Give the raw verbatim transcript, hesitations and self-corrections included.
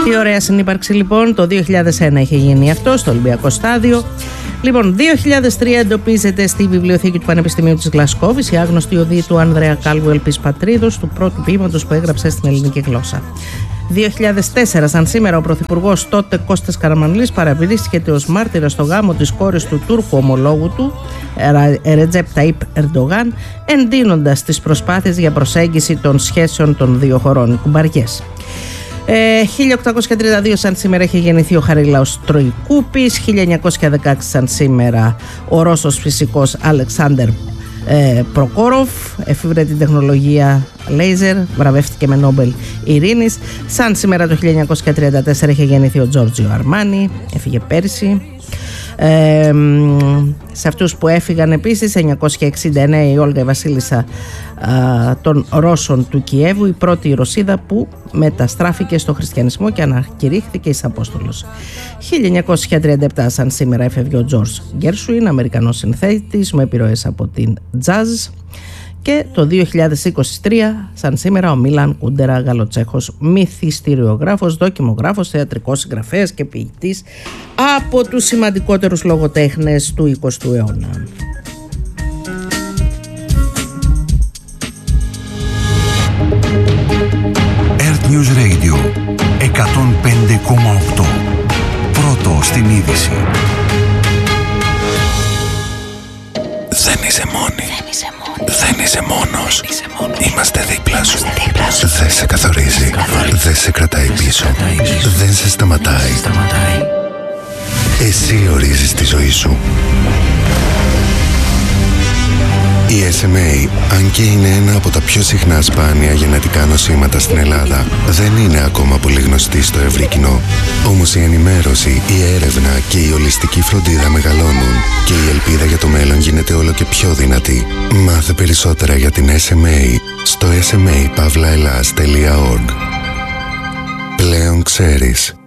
Τι ωραία συνύπαρξη λοιπόν. Το δύο χιλιάδες ένα είχε γίνει αυτό στο Ολυμπιακό Στάδιο. Λοιπόν, δύο χιλιάδες τρία εντοπίζεται στη βιβλιοθήκη του Πανεπιστημίου της Γλασκόβης η άγνωστη οδή του Ανδρέα Κάλβου Ελπής Πατρίδος, του πρώτου ποίηματος που έγραψε στην ελληνική γλώσσα. δύο χιλιάδες τέσσερα, σαν σήμερα, ο πρωθυπουργός τότε Κώστας Καραμανλής παραβρίσκεται ως μάρτυρας στο γάμο της κόρης του Τούρκου ομολόγου του, Ρετζέπ Ταΐπ Ερντογάν, εντείνοντας τις προσπάθειες για προσέγγιση των σχέσεων των δύο χωρών, οι κουμπαριές. Ε, χίλια οκτακόσια τριάντα δύο σαν σήμερα είχε γεννηθεί ο Χαρίλαος Τροϊκούπης, χίλια εννιακόσια δεκαέξι σαν σήμερα ο Ρώσος φυσικός Αλεξάνδερ ε, Προκόροφ εφήβρε την τεχνολογία λέιζερ, βραβεύτηκε με Νόμπελ Ειρήνης. Σαν σήμερα το χίλια εννιακόσια τριάντα τέσσερα είχε γεννηθεί ο Τζόρτζιο Αρμάνι, έφυγε πέρσι. Ε, σε αυτούς που έφυγαν επίσης εννιακόσια εξήντα εννέα η Όλγα η Βασίλισσα α, των Ρώσων του Κιέβου, η πρώτη Ρωσίδα που μεταστράφηκε στο χριστιανισμό και ανακηρύχθηκε εις Απόστολος. χίλια εννιακόσια τριάντα επτά σαν σήμερα έφευγε ο Τζορτζ Γκέρσουιν, Αμερικανός συνθέτης με επιρροές από την jazz. Και το δύο χιλιάδες είκοσι τρία, σαν σήμερα, ο Μίλαν Κούντερα, Γαλλοτσέχος μυθιστηριογράφος, δοκιμογράφος, θεατρικός συγγραφέας και ποιητής, από τους σημαντικότερους λογοτέχνες του εικοστού αιώνα. Earth News Radio εκατόν πέντε κόμμα οκτώ. Πρώτο στην είδηση. Δεν είσαι μόνη. Δεν είσαι μόνη. Δεν είσαι μόνος. Δεν είσαι μόνος. Είμαστε δίπλα σου. Δίπλα σου. Δεν σε καθορίζει. Δεν σε κρατάει πίσω. Δεν σε σταματάει. σταματάει. Εσύ ορίζεις τη ζωή σου. Η ες εμ έι, αν και είναι ένα από τα πιο συχνά σπάνια γενετικά νοσήματα στην Ελλάδα, δεν είναι ακόμα πολύ γνωστή στο ευρύ κοινό. Όμως η ενημέρωση, η έρευνα και η ολιστική φροντίδα μεγαλώνουν και η ελπίδα για το μέλλον γίνεται όλο και πιο δυνατή. Μάθε περισσότερα για την ες εμ έι στο ες εμ έι παύλα ελλάς τελεία org. Πλέον ξέρεις.